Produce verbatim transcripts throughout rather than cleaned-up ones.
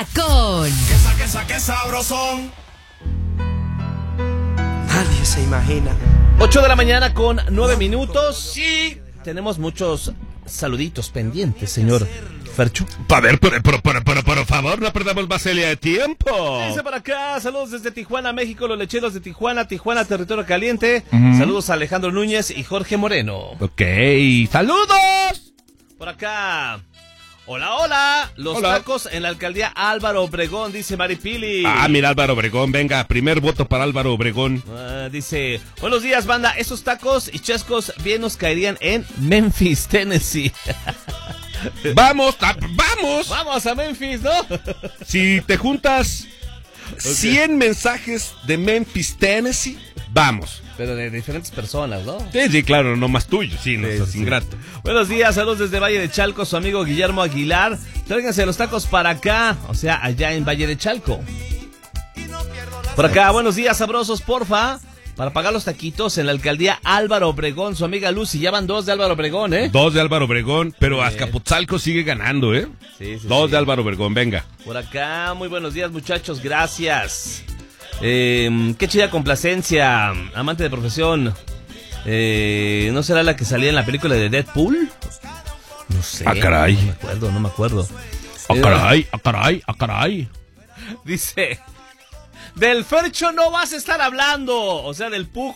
Iniciará con... Que saque, saque sabrosón. Nadie se imagina. ocho de la mañana con nueve minutos y tenemos muchos saluditos pendientes, señor Fercho. A ver, por, por, por, por, por favor, no perdamos más de tiempo. Dice por acá, saludos desde Tijuana, México, los lecheros de Tijuana, Tijuana, territorio caliente. Uh-huh. Saludos a Alejandro Núñez y Jorge Moreno. Ok, saludos. Por acá, hola, hola, los Hola. tacos en la alcaldía Álvaro Obregón, dice Maripili. Ah, mira, Álvaro Obregón, venga, primer voto para Álvaro Obregón. Uh, dice, buenos días, banda, esos tacos y chescos bien nos caerían en Memphis, Tennessee. Vamos, a, vamos. Vamos a Memphis, ¿no? Si te juntas cien mensajes de Memphis, Tennessee, vamos. Pero de diferentes personas, ¿no? Sí, sí, claro, no más tuyo, sí, no Sí, seas sí. ingrato. Buenos días, saludos desde Valle de Chalco, su amigo Guillermo Aguilar. Tráiganse los tacos para acá, o sea, allá en Valle de Chalco. Por acá, buenos días, sabrosos, porfa. Para pagar los taquitos en la alcaldía Álvaro Obregón, su amiga Lucy. Ya van dos de Álvaro Obregón, ¿eh? Dos de Álvaro Obregón, pero Bien. Azcapotzalco sigue ganando, ¿eh? Sí, sí, Dos sí. de Álvaro Obregón, venga. Por acá, muy buenos días, muchachos, gracias. Eh, qué chida complacencia, amante de profesión. Eh, ¿No será la que salía en la película de Deadpool? No sé. Ah, caray. No me acuerdo, no me acuerdo. Ah, Eh, caray, ah, caray, ah, caray. Dice, del Fercho no vas a estar hablando, o sea, del Pug.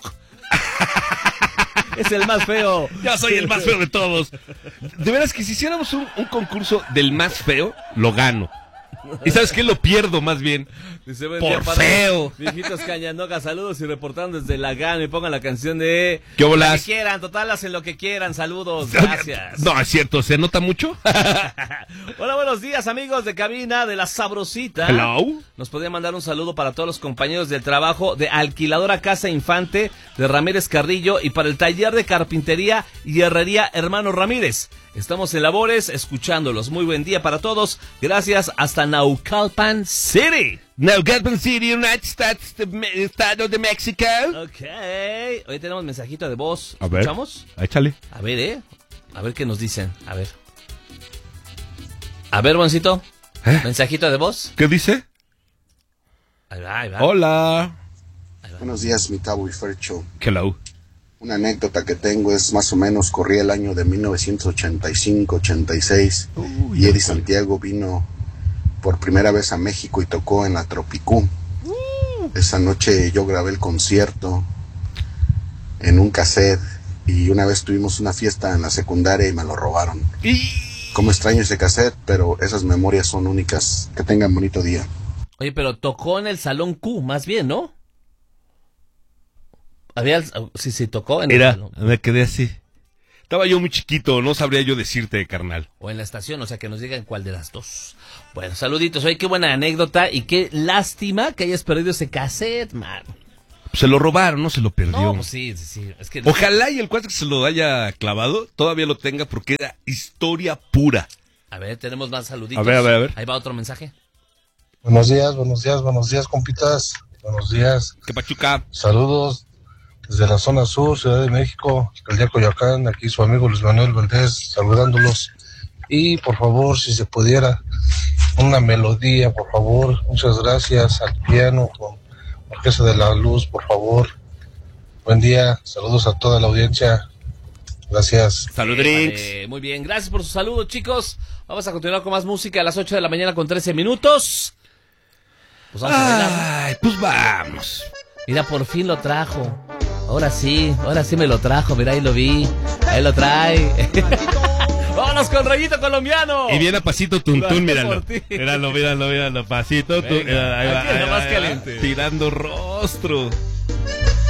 Es el más feo. Ya soy el más feo de todos. De veras que si hiciéramos un, un concurso del más feo, lo gano. ¿Y sabes qué? Lo pierdo más bien. Dice, buen Por día para feo. Viejitos Cañanoga, saludos y reportando desde la gana. Y pongan la canción de... ¿Qué Lo bolas? que quieran, total, hacen lo que quieran. Saludos, gracias. No, es cierto, ¿se nota mucho? Hola, buenos días, amigos de cabina de La Sabrosita. Hello. Nos podría mandar un saludo para todos los compañeros del trabajo de Alquiladora Casa Infante de Ramírez Carrillo y para el taller de carpintería y herrería Hermano Ramírez. Estamos en labores, escuchándolos. Muy buen día para todos. Gracias, hasta Naucalpan City. Naucalpan City, United States, the me- Estado de México. Ok. Hoy tenemos mensajito de voz. A ver. ¿Escuchamos? Échale. A ver, ¿eh? A ver qué nos dicen. A ver. A ver, Boncito. ¿Eh? Mensajito de voz. ¿Qué dice? Ahí va, ahí va. Hola. Buenos días, mi Tabo y Fercho. Hello. Una anécdota que tengo es más o menos, corría el año de mil novecientos ochenta y cinco ochenta y seis Uy, y Eddie híjole. Santiago vino por primera vez a México y tocó en la Tropicú. Esa noche yo grabé el concierto en un cassette y una vez tuvimos una fiesta en la secundaria y me lo robaron. Como extraño ese cassette, pero esas memorias son únicas. Que tengan bonito día. Oye, pero tocó en el Salón Q, más bien, ¿no? Había, sí, sí, tocó en el Mira, Salón. me quedé así. Estaba yo muy chiquito, no sabría yo decirte, carnal. O en la estación, o sea, que nos digan cuál de las dos. Bueno, saluditos. Oye, qué buena anécdota y qué lástima que hayas perdido ese cassette, man. Se lo robaron, no se lo perdió. No, pues sí, sí, sí. Es que... Ojalá y el cuate que se lo haya clavado todavía lo tenga porque era historia pura. A ver, tenemos más saluditos. A ver, a ver, a ver. Ahí va otro mensaje. Buenos días, buenos días, buenos días, compitas. Buenos días. ¿Qué pachuca? Saludos desde la zona sur, Ciudad de México, Alcaldía Coyoacán. Aquí su amigo Luis Manuel Valdés, saludándolos. Y por favor, si se pudiera, una melodía, por favor. Muchas gracias. Al piano, con Orquesta de la Luz, por favor. Buen día. Saludos a toda la audiencia. Gracias. Salud, Eh, drinks. vale, muy bien, gracias por su saludo, chicos. Vamos a continuar con más música a las ocho de la mañana con trece minutos. Pues vamos a bailar. Ay, pues vamos. Mira, por fin lo trajo. Ahora sí, ahora sí me lo trajo. Mira, ahí lo vi. Ahí lo trae. Vámonos con Rayito Colombiano. Y viene a pasito tuntún, Gracias míralo. por ti. Míralo, míralo, míralo, pasito. tu- Venga, ahí va, aquí ahí anda va, más ahí va, caliente. tirando rostro.